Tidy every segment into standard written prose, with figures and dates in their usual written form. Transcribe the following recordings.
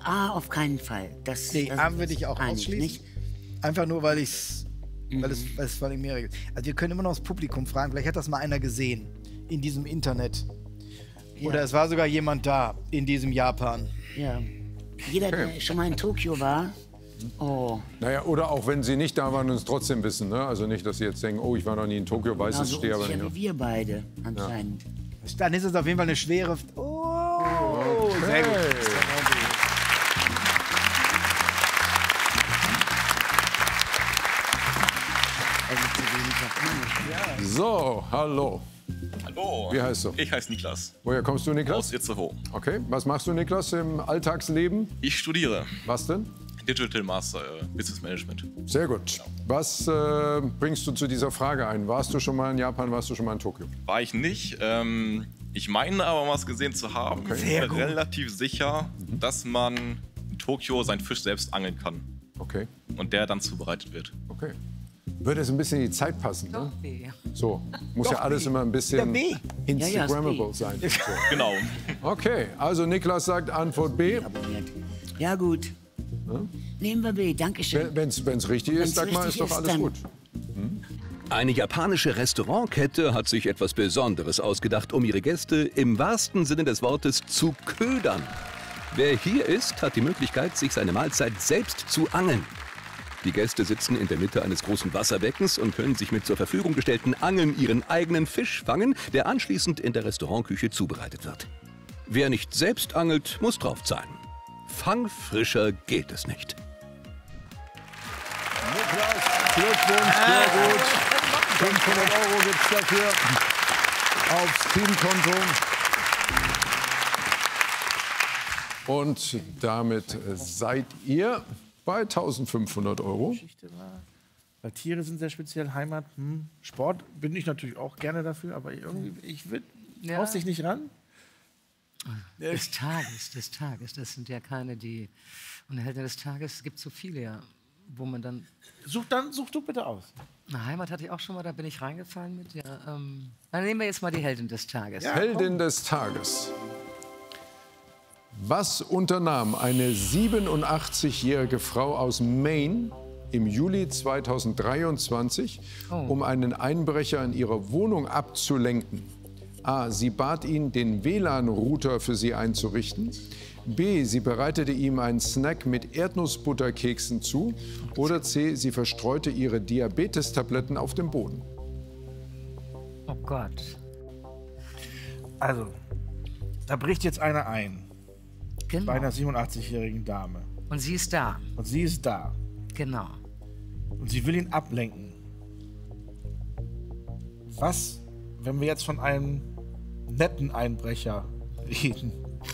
A auf keinen Fall. Nee, A würde ich auch ausschließen. Nicht? Einfach nur, weil es vor allem mehrere gibt. Also wir können immer noch das Publikum fragen, vielleicht hat das mal einer gesehen in diesem Internet. Ja. Oder es war sogar jemand da in diesem Japan. Ja. Jeder, der schon mal in Tokio war. Oh. Naja, oder auch wenn Sie nicht da waren und es trotzdem wissen. Ne? Also nicht, dass Sie jetzt denken, oh, ich war noch nie in Tokio, weiß es, stehe aber nicht. Ja, wie wir beide anscheinend. Ja. Dann ist es auf jeden Fall eine schwere... Oh, okay. Sehr gut. So, hallo. Hallo. Wie heißt du? Ich heiße Niklas. Woher kommst du, Niklas? Aus Itzehoe. Okay. Was machst du, Niklas, im Alltagsleben? Ich studiere. Was denn? Digital Master Business Management. Sehr gut. Was bringst du zu dieser Frage ein? Warst du schon mal in Japan, warst du schon mal in Tokio? War ich nicht. Ich meine aber, was gesehen zu haben. Okay. Ich bin mir relativ sicher, dass man in Tokio seinen Fisch selbst angeln kann. Okay. Und der dann zubereitet wird. Okay. Würde es ein bisschen in die Zeit passen, ne? So, muss ja alles immer ein bisschen Instagrammable sein. So. Genau. Okay, also Niklas sagt Antwort B. Ja gut. Nehmen wir B, dankeschön. Wenn es richtig ist, sag mal, ist doch alles gut. Eine japanische Restaurantkette hat sich etwas Besonderes ausgedacht, um ihre Gäste im wahrsten Sinne des Wortes zu ködern. Wer hier ist, hat die Möglichkeit, sich seine Mahlzeit selbst zu angeln. Die Gäste sitzen in der Mitte eines großen Wasserbeckens und können sich mit zur Verfügung gestellten Angeln ihren eigenen Fisch fangen, der anschließend in der Restaurantküche zubereitet wird. Wer nicht selbst angelt, muss drauf zahlen. Fangfrischer geht es nicht. Niklas, Glückwunsch, sehr gut. 500 € gibt's dafür aufs Teamkonto. Und damit seid ihr bei 1.500 €. Weil Tiere sind sehr speziell, Heimat, Sport bin ich natürlich auch gerne dafür, aber irgendwie, ich will, traust dich nicht ran? Des Tages, das sind ja keine, die, und Helden des Tages, es gibt so viele ja, wo man dann... Such du bitte aus. Na, Heimat hatte ich auch schon mal, da bin ich reingefallen mit, ja. Dann nehmen wir jetzt mal die Heldin des Tages. Ja, Heldin des Tages. Was unternahm eine 87-jährige Frau aus Maine im Juli 2023, um einen Einbrecher in ihrer Wohnung abzulenken? A. Sie bat ihn, den WLAN-Router für sie einzurichten. B. Sie bereitete ihm einen Snack mit Erdnussbutterkeksen zu. Oder C. Sie verstreute ihre Diabetestabletten auf dem Boden. Oh Gott. Also, da bricht jetzt einer ein. Genau. Bei einer 87-jährigen Dame. Und sie ist da. Und sie ist da. Genau. Und sie will ihn ablenken. Was, wenn wir jetzt von einem netten Einbrecher reden,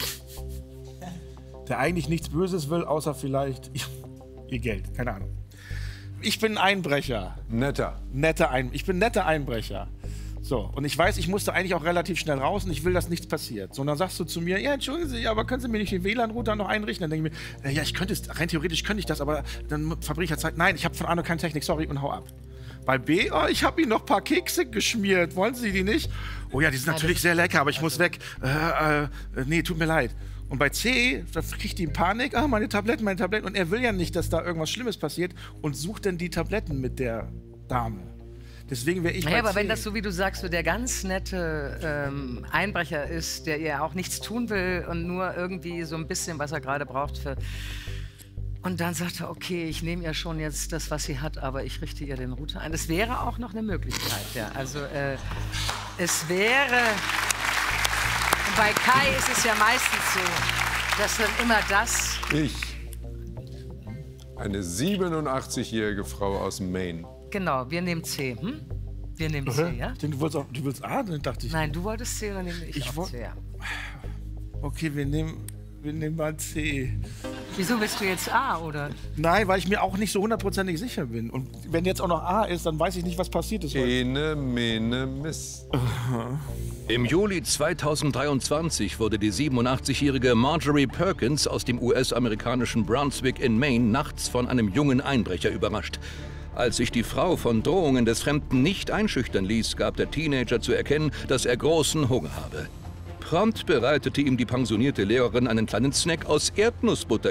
der eigentlich nichts Böses will, außer vielleicht ihr Geld, keine Ahnung. Ich bin ein Einbrecher. Ich bin netter Einbrecher. So, und ich weiß, ich musste eigentlich auch relativ schnell raus und ich will, dass nichts passiert. So, und dann sagst du zu mir, ja, entschuldigen Sie, aber können Sie mir nicht den WLAN-Router noch einrichten? Dann denke ich mir, ja, ich könnte es, rein theoretisch könnte ich das, aber dann verbringe ich ja Zeit. Nein, ich habe von Ahnung keine Technik, sorry, und hau ab. Bei B, oh, ich habe Ihnen noch ein paar Kekse geschmiert, wollen Sie die nicht? Oh ja, die sind natürlich sehr lecker, aber ich muss weg. Nee, tut mir leid. Und bei C, da kriegt die Panik, meine Tabletten. Und er will ja nicht, dass da irgendwas Schlimmes passiert und sucht dann die Tabletten mit der Dame. Deswegen wäre ich naja, aber wenn das so wie du sagst, so der ganz nette Einbrecher ist, der ihr auch nichts tun will und nur irgendwie so ein bisschen, was er gerade braucht für... Und dann sagt er, okay, ich nehme ja schon jetzt das, was sie hat, aber ich richte ihr den Router ein. Das wäre auch noch eine Möglichkeit, ja. Also es wäre... Bei Kai ist es ja meistens so, dass dann immer das... Eine 87-jährige Frau aus Maine. Genau, wir nehmen C. Wir nehmen C, ja? Du willst A, dann dachte ich... Nein, du wolltest C, dann nehme ich auch C, ja. Okay, wir nehmen mal C. Wieso willst du jetzt A, oder? Nein, weil ich mir auch nicht so hundertprozentig sicher bin. Und wenn jetzt auch noch A ist, dann weiß ich nicht, was passiert ist. Ene, mene, miss. Im Juli 2023 wurde die 87-jährige Marjorie Perkins aus dem US-amerikanischen Brunswick in Maine nachts von einem jungen Einbrecher überrascht. Als sich die Frau von Drohungen des Fremden nicht einschüchtern ließ, gab der Teenager zu erkennen, dass er großen Hunger habe. Prompt bereitete ihm die pensionierte Lehrerin einen kleinen Snack aus Erdnussbutter